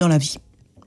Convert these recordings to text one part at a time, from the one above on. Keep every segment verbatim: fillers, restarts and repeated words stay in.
dans la vie.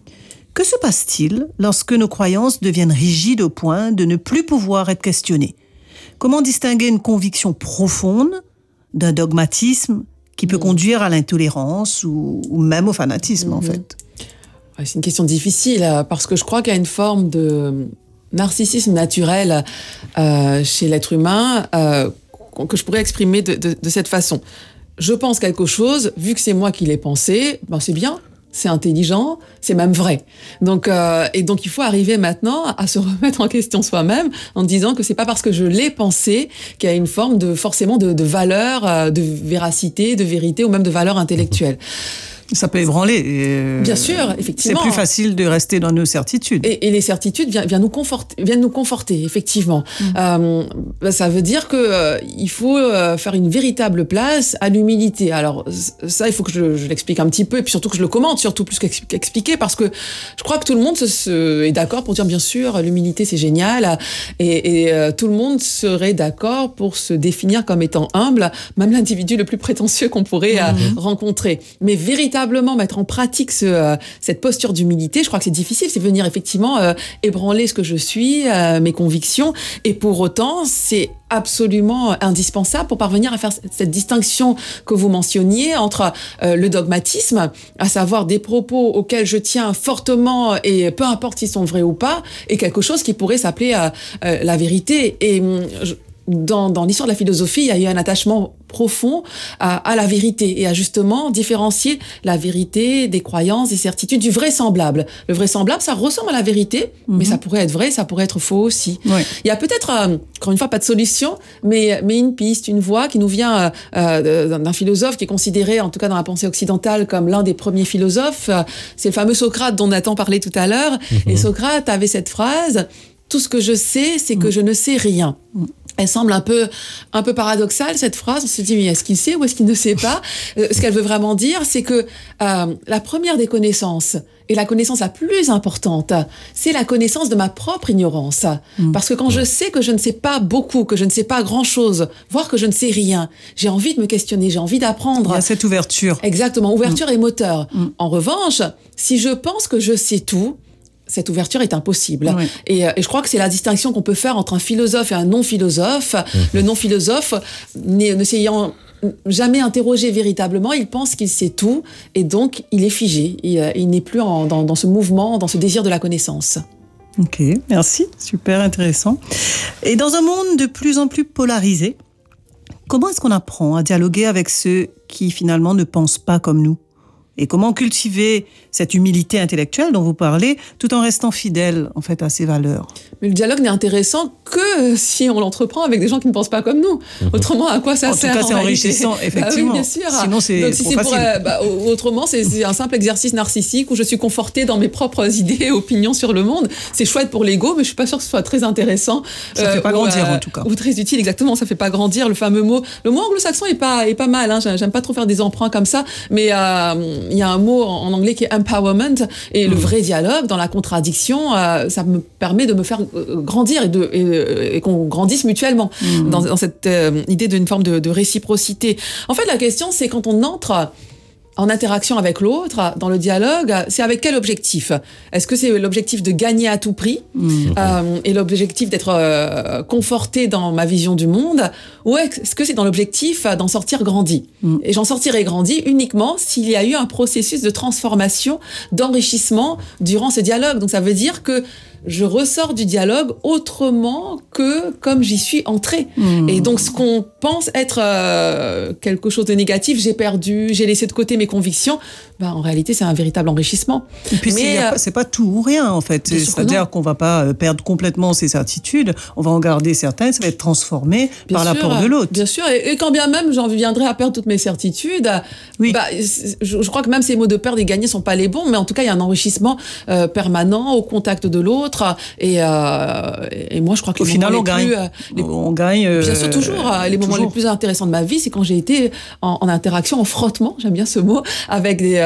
Que se passe-t-il lorsque nos croyances deviennent rigides au point de ne plus pouvoir être questionnées? Comment distinguer une conviction profonde d'un dogmatisme qui peut mmh. conduire à l'intolérance ou, ou même au fanatisme, mmh. en fait? C'est une question difficile, parce que je crois qu'il y a une forme de narcissisme naturel euh, chez l'être humain euh, que je pourrais exprimer de, de, de cette façon. Je pense quelque chose, vu que c'est moi qui l'ai pensé, ben c'est bien. C'est intelligent, c'est même vrai. Donc, euh, et donc, il faut arriver maintenant à se remettre en question soi-même en disant que c'est pas parce que je l'ai pensé qu'il y a une forme de forcément de, de valeur, de véracité, de vérité ou même de valeur intellectuelle. Ça peut ébranler. Et Bien sûr, effectivement. C'est plus facile de rester dans nos certitudes. Et, et les certitudes viennent, viennent, nous conforter, viennent nous conforter, effectivement. Mmh. Euh, ça veut dire que euh, il faut euh, faire une véritable place à l'humilité. Alors ça, il faut que je, je l'explique un petit peu, et puis surtout que je le commente, surtout plus qu'expliquer, parce que je crois que tout le monde se, se, est d'accord pour dire, bien sûr, l'humilité, c'est génial, et, et euh, tout le monde serait d'accord pour se définir comme étant humble, même l'individu le plus prétentieux qu'on pourrait mmh. euh, rencontrer. Mais véritablement, véritablement mettre en pratique ce, euh, cette posture d'humilité, je crois que c'est difficile, c'est venir effectivement euh, ébranler ce que je suis, euh, mes convictions, et pour autant, c'est absolument indispensable pour parvenir à faire cette distinction que vous mentionniez entre euh, le dogmatisme, à savoir des propos auxquels je tiens fortement et peu importe s'ils sont vrais ou pas, et quelque chose qui pourrait s'appeler euh, euh, la vérité. Et je, Dans, dans l'histoire de la philosophie, il y a eu un attachement profond à, à la vérité et à justement différencier la vérité des croyances, des certitudes, du vraisemblable. Le vraisemblable, ça ressemble à la vérité, mm-hmm. mais ça pourrait être vrai, ça pourrait être faux aussi. Oui. Il y a peut-être, euh, encore une fois, pas de solution, mais, mais une piste, une voie qui nous vient euh, d'un philosophe qui est considéré, en tout cas dans la pensée occidentale, comme l'un des premiers philosophes. C'est le fameux Socrate dont Nathan parlait tout à l'heure. Mm-hmm. Et Socrate avait cette phrase: « Tout ce que je sais, c'est que mm. je ne sais rien. Mm. » Elle semble un peu, un peu paradoxale, cette phrase. On se dit, mais est-ce qu'il sait ou est-ce qu'il ne sait pas? euh, Ce qu'elle veut vraiment dire, c'est que euh, la première des connaissances, et la connaissance la plus importante, c'est la connaissance de ma propre ignorance. Mmh. Parce que quand je sais que je ne sais pas beaucoup, que je ne sais pas grand-chose, voire que je ne sais rien, j'ai envie de me questionner, j'ai envie d'apprendre. Il y a cette ouverture. Exactement, ouverture mmh. et moteur. Mmh. En revanche, si je pense que je sais tout, cette ouverture est impossible. Oui. Et, et je crois que c'est la distinction qu'on peut faire entre un philosophe et un non-philosophe. Mmh. Le non-philosophe, ne s'ayant jamais interrogé véritablement, il pense qu'il sait tout, et donc il est figé. Il, il n'est plus en, dans, dans ce mouvement, dans ce désir de la connaissance. Ok, merci, super intéressant. Et dans un monde de plus en plus polarisé, comment est-ce qu'on apprend à dialoguer avec ceux qui finalement ne pensent pas comme nous ? Et comment cultiver cette humilité intellectuelle dont vous parlez, tout en restant fidèle, en fait, à ses valeurs? Mais le dialogue n'est intéressant que si on l'entreprend avec des gens qui ne pensent pas comme nous. Mmh. Autrement, à quoi ça en sert? En tout cas, c'est enrichissant, effectivement. Bah oui, bien sûr. Sinon, c'est Donc, si trop c'est facile. Pour, euh, bah, autrement, c'est, c'est un simple exercice narcissique où je suis confortée dans mes propres idées et opinions sur le monde. C'est chouette pour l'ego, mais je ne suis pas sûre que ce soit très intéressant. Ça ne euh, fait pas ou, grandir, euh, en tout cas. Ou très utile, exactement. Ça ne fait pas grandir, le fameux mot. Le mot anglo-saxon est pas, est pas mal. Hein. J'aime pas trop faire des emprunts comme ça, mais euh, il y a un mot en, en anglais qui est empowerment, et mmh. le vrai dialogue dans la contradiction, euh, ça me permet de me faire grandir et, de, et, et qu'on grandisse mutuellement mmh. dans, dans cette euh, idée d'une forme de, de réciprocité. En fait, la question, c'est quand on entre en interaction avec l'autre, dans le dialogue, c'est avec quel objectif? Est-ce que c'est l'objectif de gagner à tout prix mmh. euh, et l'objectif d'être euh, conforté dans ma vision du monde, ou est-ce que c'est dans l'objectif d'en sortir grandi? mmh. Et j'en sortirai grandi uniquement s'il y a eu un processus de transformation, d'enrichissement durant ce dialogue. Donc ça veut dire que je ressors du dialogue autrement que comme j'y suis entrée. Mmh. Et donc, ce qu'on pense être euh, quelque chose de négatif, j'ai perdu, j'ai laissé de côté mes convictions, bah, en réalité, c'est un véritable enrichissement. Et puis, Mais, c'est, euh, c'est pas tout ou rien, en fait. C'est-à-dire qu'on va pas perdre complètement ses certitudes, on va en garder certaines, ça va être transformé bien par sûr, l'apport de l'autre. Bien sûr, et, et quand bien même j'en viendrai à perdre toutes mes certitudes, oui. bah, je, je crois que même ces mots de perdre et gagner sont pas les bons, mais en tout cas, il y a un enrichissement euh, permanent au contact de l'autre. Et, euh, et moi, je crois que au les final, moments on les gagne. plus, euh, les, on gagne. Euh, bien sûr, toujours. Euh, les moments toujours. les plus intéressants de ma vie, c'est quand j'ai été en, en interaction, en frottement, j'aime bien ce mot, avec des, euh,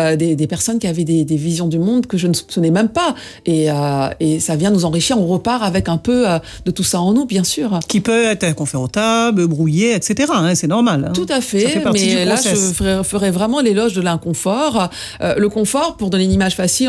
euh, des, des personnes qui avaient des, des visions du monde que je ne soupçonnais même pas. Et, euh, et ça vient nous enrichir. On repart avec un peu euh, de tout ça en nous, bien sûr. Qui peut être inconfortable, brouillé, et cetera. Hein, c'est normal. Hein. Tout à fait. Ça fait partie mais du là, process. je ferais, ferais vraiment l'éloge de l'inconfort. Euh, le confort, pour donner une image facile,